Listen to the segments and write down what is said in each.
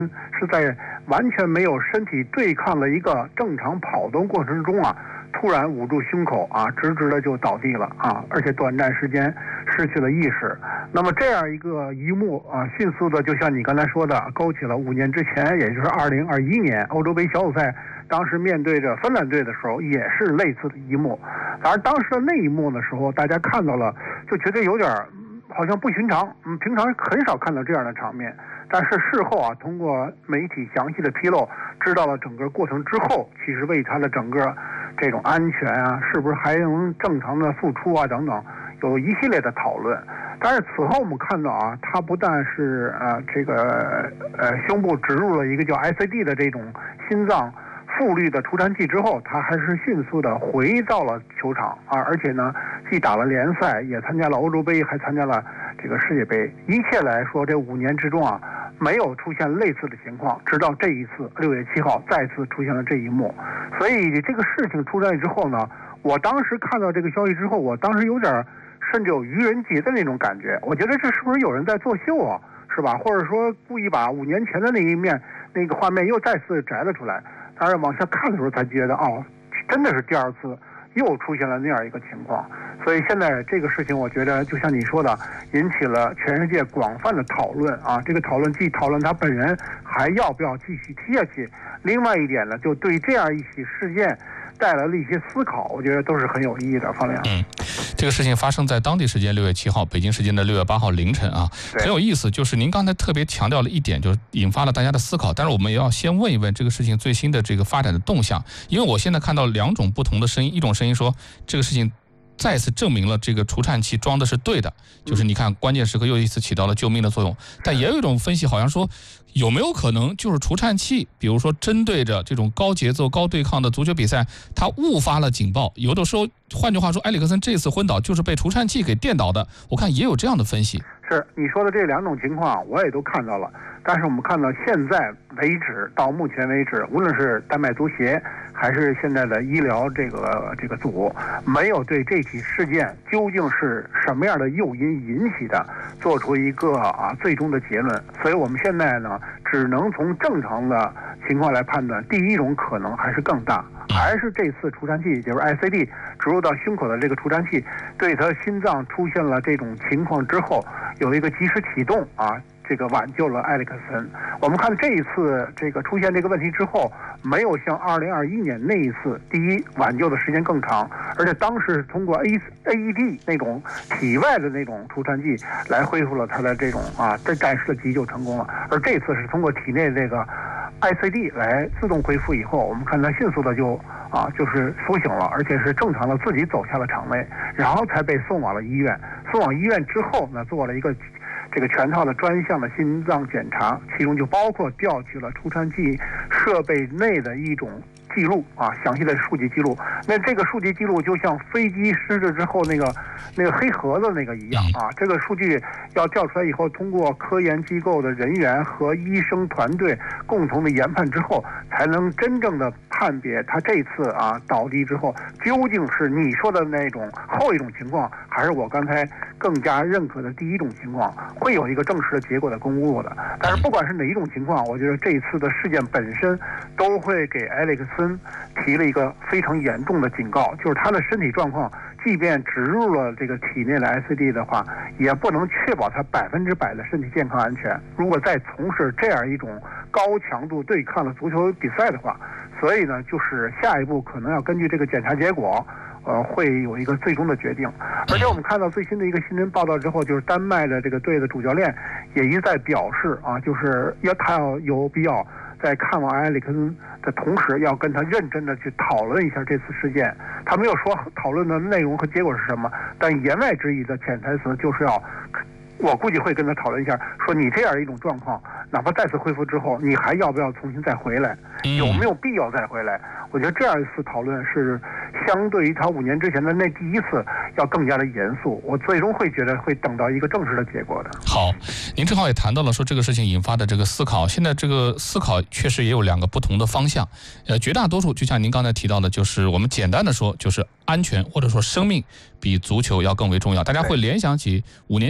是在完全没有身体对抗的一个正常跑动过程中啊，突然捂住胸口啊，直直的就倒地了啊，而且短暂时间失去了意识。那么这样一个一幕啊，迅速的就像你刚才说的，勾起了5年之前，也就是2021年欧洲杯小组赛，当时面对着芬兰队的时候，也是类似的一幕。而当时的那一幕的时候，大家看到了，就觉得有点好像不寻常，平常很少看到这样的场面。但是事后啊，通过媒体详细的披露，知道了整个过程之后，其实为他的整个这种安全啊，是不是还能正常的复出啊等等，有一系列的讨论。但是此后我们看到啊，他不但是胸部植入了一个叫 ICD 的这种心脏复律的除颤器之后，他还是迅速的回到了球场啊，而且呢，既打了联赛，也参加了欧洲杯，还参加了这个世界杯。一切来说，这5年之中啊，没有出现类似的情况，直到这一次6月7号再次出现了这一幕。所以这个事情出来之后呢，我当时看到这个消息之后，我当时有点甚至有愚人节的那种感觉。我觉得这是不是有人在作秀啊，是吧？或者说故意把5年前的那个画面又再次摘了出来。当然往下看的时候才觉得，哦，真的是第二次又出现了那样一个情况。所以现在这个事情，我觉得就像你说的，引起了全世界广泛的讨论啊。这个讨论既讨论他本人还要不要继续踢下去，另外一点呢，就对这样一起事件带来了一些思考，我觉得都是很有意义的。方亮， 这个事情发生在当地时间6月7号，北京时间的6月8号凌晨啊，很有意思。就是您刚才特别强调了一点，就是引发了大家的思考。但是我们也要先问一问这个事情最新的这个发展的动向，因为我现在看到2种不同的声音，一种声音说这个事情再次证明了这个除颤器装的是对的，就是你看关键时刻又一次起到了救命的作用。但也有一种分析好像说，有没有可能就是除颤器，比如说针对着这种高节奏高对抗的足球比赛，它误发了警报，有的时候换句话说，埃里克森这次昏倒就是被除颤器给电倒的，我看也有这样的分析。 是你说的这2种情况我也都看到了，但是我们看到现在为止，到目前为止，无论是丹麦足协还是现在的医疗这个组，没有对这起事件究竟是什么样的诱因引起的做出一个最终的结论。所以我们现在呢，只能从正常的情况来判断，第一种可能还是更大，还是这次除颤器，也就是 ICD 植入到胸口的这个除颤器，对他心脏出现了这种情况之后，有一个及时启动啊，这个挽救了埃里克森。我们看这一次这个出现这个问题之后，没有像2021年那一次，第一挽救的时间更长，而且当时通过 AED 那种体外的那种除颤器来恢复了他的这种暂时的急救成功了，而这次是通过体内这个 ICD 来自动恢复以后，我们看他迅速的就是苏醒了，而且是正常的自己走下了场内，然后才被送往了医院。送往医院之后呢，做了一个这个全套的专项的心脏检查，其中就包括调取了除颤器设备内的一种记录详细的数据记录。那这个数据记录就像飞机失事之后那个黑盒子那个一样这个数据要调出来以后，通过科研机构的人员和医生团队共同的研判之后，才能真正的判别他这次倒地之后究竟是你说的那种后一种情况，还是我刚才更加认可的第一种情况，会有一个正式的结果的公布的。但是不管是哪一种情况，我觉得这一次的事件本身都会给埃里克森提了一个非常严重的警告，就是他的身体状况，即便植入了这个体内的 ICD 的话，也不能确保他100%的身体健康安全。如果再从事这样一种高强度对抗的足球比赛的话，所以呢，就是下一步可能要根据这个检查结果，会有一个最终的决定。而且我们看到最新的一个新闻报道之后，就是丹麦的这个队的主教练也一再表示就是他要有必要在看望埃里克森的同时，要跟他认真的去讨论一下这次事件。他没有说讨论的内容和结果是什么，但言外之意的潜台词就是我估计会跟他讨论一下，说你这样一种状况，哪怕再次恢复之后，你还要不要重新再回来，有没有必要再回来？我觉得这样一次讨论是相对于他5年之前的那第一次要更加的严肃，我最终会觉得会等到一个正式的结果的。 好，您正好也谈到了说这个事情引发的这个思考，现在这个思考确实也有2个不同的方向，绝大多数就像您刚才提到的，就是我们简单的说，就是安全或者说生命比足球要更为重要。大家会联想起5年前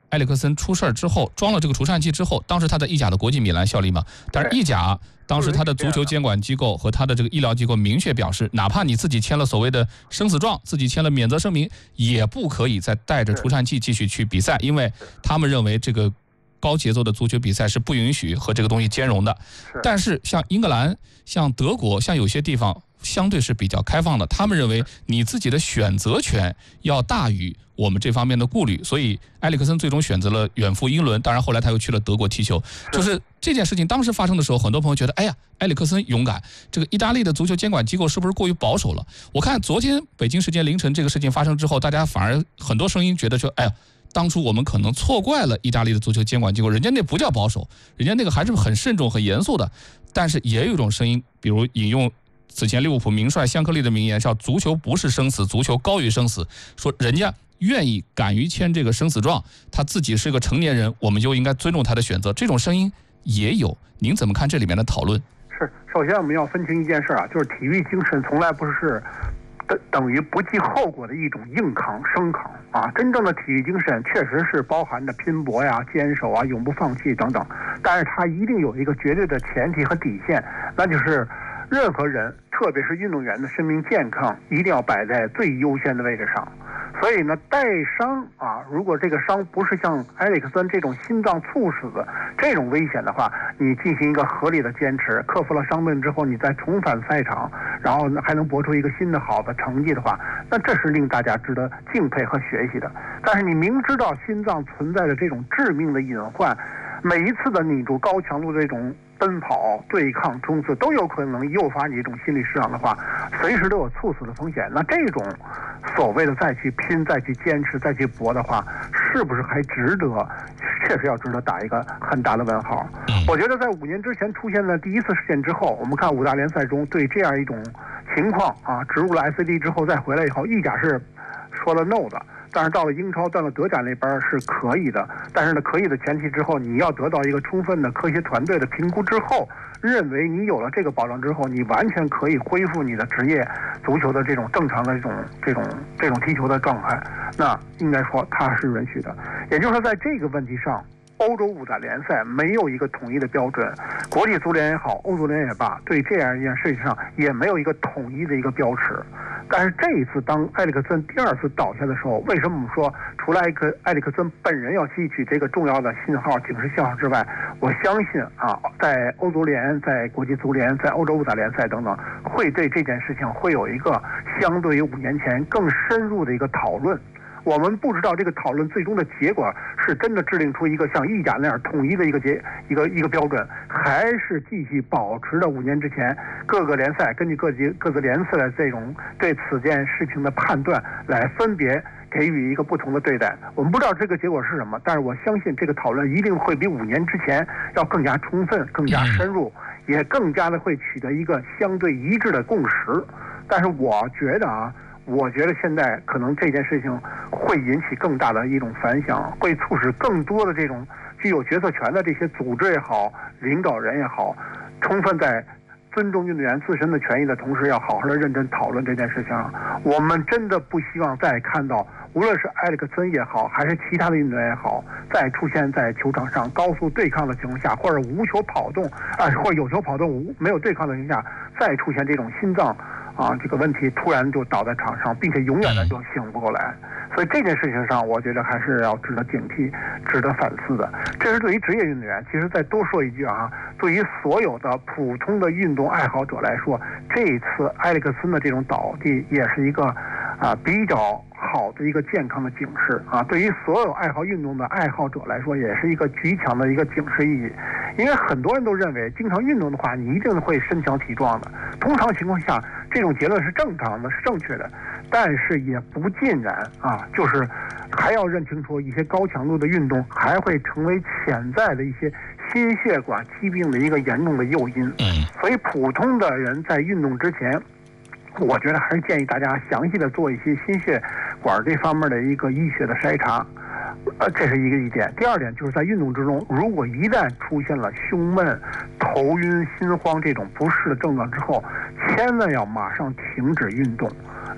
埃里克森出事儿之后，装了这个除颤器之后，当时他在意甲的国际米兰效力嘛，但是意甲当时他的足球监管机构和他的这个医疗机构明确表示，哪怕你自己签了所谓的生死状，自己签了免责声明，也不可以再带着除颤器继续去比赛，因为他们认为这个高节奏的足球比赛是不允许和这个东西兼容的。但是像英格兰、像德国、像有些地方相对是比较开放的，他们认为你自己的选择权要大于我们这方面的顾虑，所以埃里克森最终选择了远赴英伦，当然后来他又去了德国踢球。就是这件事情当时发生的时候，很多朋友觉得，哎呀，埃里克森勇敢，这个意大利的足球监管机构是不是过于保守了？我看昨天北京时间凌晨这个事情发生之后，大家反而很多声音觉得说，哎呀，当初我们可能错怪了意大利的足球监管机构，人家那不叫保守，人家那个还是很慎重、很严肃的。但是也有一种声音，比如引用此前利物浦名帅香克利的名言，叫足球不是生死，足球高于生死，说人家愿意敢于签这个生死状，他自己是个成年人，我们就应该尊重他的选择。这种声音也有，您怎么看这里面的讨论？ 是，首先我们要分清一件事啊，就是体育精神从来不是等于不计后果的一种硬扛生扛啊。真正的体育精神确实是包含着拼搏呀、坚守啊、永不放弃等等，但是它一定有一个绝对的前提和底线，那就是任何人，特别是运动员的生命健康一定要摆在最优先的位置上。所以呢，带伤啊，如果这个伤不是像埃里克森这种心脏猝死的这种危险的话，你进行一个合理的坚持，克服了伤病之后，你再重返赛场，然后还能搏出一个新的好的成绩的话，那这是令大家值得敬佩和学习的。但是你明知道心脏存在着这种致命的隐患，每一次的你高强度的这种奔跑、对抗、冲刺都有可能诱发你一种心理失常的话，随时都有猝死的风险。那这种所谓的再去拼、再去坚持、再去搏的话，是不是还值得？确实要值得打一个很大的问号。我觉得在5年之前出现的第一次事件之后，我们看5大联赛中对这样一种情况啊，植入了 ICD 之后再回来以后，意甲是说了 no 的。但是到了英超，到了德甲那边是可以的，但是呢，可以的前提之后，你要得到一个充分的科学团队的评估之后，认为你有了这个保障之后，你完全可以恢复你的职业足球的这种正常的这种踢球的状态，那应该说它是允许的。也就是说，在这个问题上，欧洲5大联赛没有一个统一的标准，国际足联也好，欧足联也罢，对这样一件事情上也没有一个统一的一个标尺。但是这一次，当埃里克森第2次倒下的时候，为什么我们说除了埃里克森本人要吸取这个重要的信号、警示信号之外，我相信啊，在欧足联、在国际足联、在欧洲5大联赛等等，会对这件事情会有一个相对于5年前更深入的一个讨论。我们不知道这个讨论最终的结果是真的制定出一个像意甲那样统一的一个标准，还是继续保持着5年之前各个联赛根据各自联赛的这种对此件事情的判断来分别给予一个不同的对待。我们不知道这个结果是什么，但是我相信这个讨论一定会比5年之前要更加充分、更加深入，也更加的会取得一个相对一致的共识。但是我觉得现在可能这件事情会引起更大的一种反响，会促使更多的这种具有决策权的这些组织也好、领导人也好，充分在尊重运动员自身的权益的同时，要好好的认真讨论这件事情。我们真的不希望再看到，无论是埃里克森也好，还是其他的运动员也好，再出现在球场上高速对抗的情况下，或者无球跑动或者有球跑动没有对抗的情况下，再出现这种心脏这个问题突然就倒在场上，并且永远的就醒不过来。所以这件事情上，我觉得还是要值得警惕、值得反思的。这是对于职业运动员。其实再多说一句对于所有的普通的运动爱好者来说，这一次埃里克森的这种倒地也是一个比较好的一个健康的警示对于所有爱好运动的爱好者来说，也是一个极强的一个警示意义。因为很多人都认为，经常运动的话，你一定会身强体壮的。通常情况下，这种结论是正常的，是正确的。但是也不尽然就是还要认清楚，一些高强度的运动还会成为潜在的一些心血管疾病的一个严重的诱因。所以普通的人在运动之前，我觉得还是建议大家详细的做一些心血管这方面的一个医学的筛查。这是一点。第2点就是在运动之中，如果一旦出现了胸闷、头晕、心慌这种不适的症状之后，千万要马上停止运动，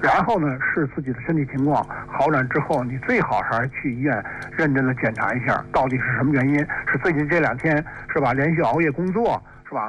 然后呢视自己的身体情况好转之后，你最好还是去医院认真的检查一下，到底是什么原因？是最近这2天是吧连续熬夜工作，